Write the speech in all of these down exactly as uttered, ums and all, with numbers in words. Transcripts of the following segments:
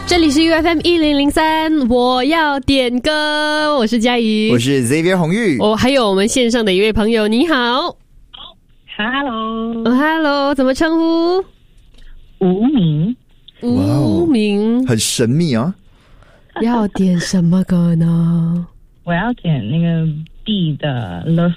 这里是 U F M 一零零三，我要点歌，我是佳怡， 我是 Xavier 洪玉， 哦，还有我们线上的一位朋友，你好。 Hello， 哦 Hello， 怎么称呼？ 无名， 无名， 很神秘啊。 要点什么歌呢？ 我要点那个 B 的 Love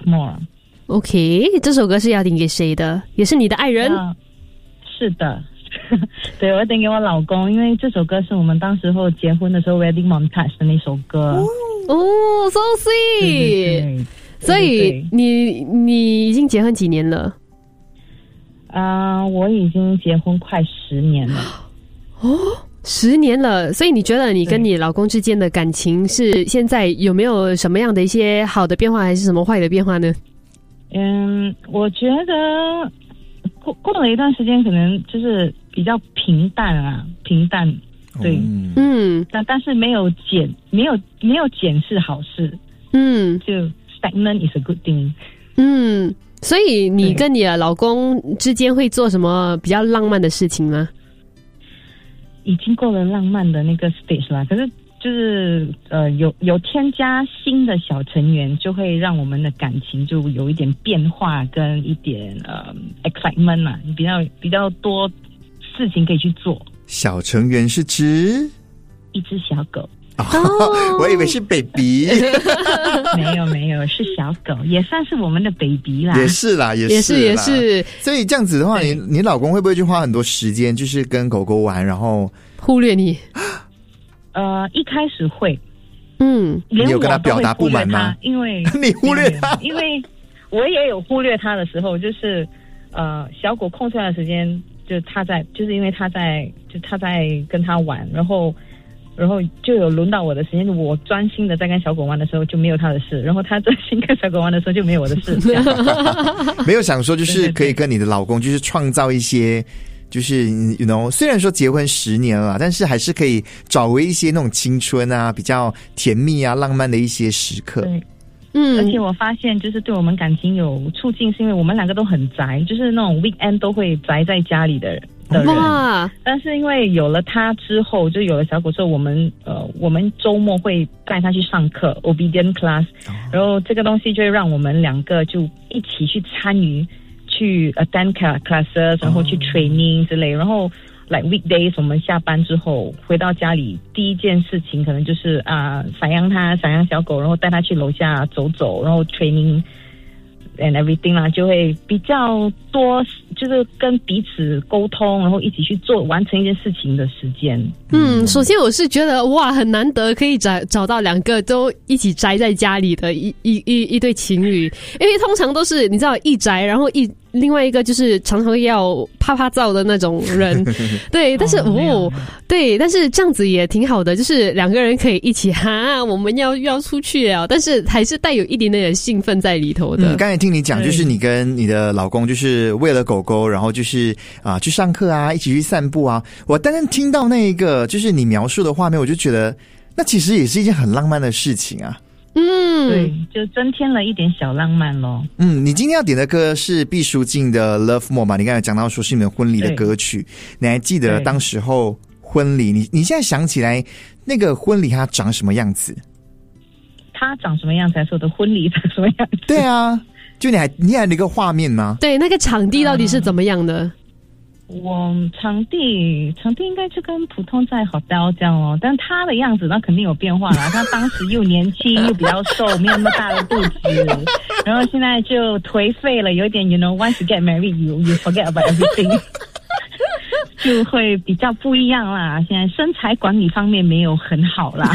More。OK， 这首歌是要点给谁的？也是你的爱人？ 啊、是的，对，我要点给我老公，因为这首歌是我们当时候结婚的时候 Wedding Montage 的那首歌。 哦 ，so sweet。 对对对， 所以你你已经结婚几年了？ 啊、uh, 我已经结婚快十年了。 哦，十年了。所以你觉得你跟你老公之间的感情是现在有没有什么样的一些好的变化，还是什么坏的变化呢？ 嗯，我觉得过过了一段时间，可能就是比较平淡啊，平淡。对， 嗯， 但但是没有减，没有没有减是好事。 嗯， 就 stagnant is a good thing。 嗯，所以你跟你的老公之间会做什么比较浪漫的事情吗？ 已经过了浪漫的那个 stage 啦，可是就是呃有有添加新的小成员，就会让我们的感情就有一点变化跟一点呃 excitement 啦，比较比较多事情可以去做。 小成员是指一只小狗。 哦，我以为是 baby。 没有没有，是小狗，也算是我们的 baby 啦。 也是啦，也是也是也是。 所以这样子的话，你你老公会不会去花很多时间，就是跟狗狗玩，然后忽略你？ 呃，一开始会， 嗯， 你有跟他表达不满吗？ 因为你忽略他， 因为我也有忽略他的时候，就是呃，小狗空出来的时间，就他在，就是因为他在，就他在跟他玩，然后。然后就有轮到我的时间，我专心的在跟小狗玩的时候就没有他的事，然后他专心跟小狗玩的时候就没有我的事。 没有想说就是可以跟你的老公就是创造一些，就是 you know 虽然说结婚十年了，但是还是可以找回一些那种青春啊，比较甜蜜啊、浪漫的一些时刻。 对，嗯，而且我发现就是对我们感情有促进，是因为我们两个都很宅，就是那种 weekend 都会宅在家里的人。的人，但是因为有了他之后，就有了小狗之后，我们呃，我们周末会带他去上课 obedient class，、哦、然后这个东西就会让我们两个就一起去参与，去 attend classes， 然后去 training 之类，然后 like weekdays 我们下班之后回到家里，第一件事情可能就是啊，散养他，散养小狗，然后带他去楼下走走，然后 training。and everything 啦，就会比较多，就是跟彼此沟通，然后一起去做完成一件事情的时间。 嗯，首先我是觉得哇，很难得可以找找到两个都一起宅在家里的一一一一对情侣，因为通常都是你知道一宅，然后一另外一个就是常常要啪啪照的那种人，对，但是哦，哦对，但是这样子也挺好的，就是两个人可以一起哈，我们要要出去了，但是还是带有一点点的兴奋在里头的。 嗯，刚才听你讲，就是你跟你的老公就是为了狗狗，然后就是啊、呃、去上课啊，一起去散步啊。我单单听到那一个就是你描述的画面，我就觉得那其实也是一件很浪漫的事情啊。 嗯，对，就增添了一点小浪漫咯。 嗯，你今天要点的歌是毕书尽的 Love More 嘛？你刚才讲到说是你们婚礼的歌曲，你还记得当时候婚礼？你你现在想起来那个婚礼它长什么样子？ 它长什么样子？还是我的婚礼长什么样子？ 对啊，就你还你还有那个画面吗？ 对，那个场地到底是怎么样的？嗯我场地场地应该就跟普通在 hotel 这样哦，但他的样子那肯定有变化啦。他当时又年轻又比较瘦，没有那么大的肚子，然后现在就颓废了，有一点 you know once you get married you you forget about everything， 就会比较不一样啦。现在身材管理方面没有很好啦。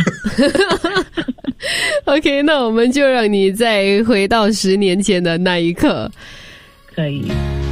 OK， 那我们就让你再回到十年前的那一刻。 可以。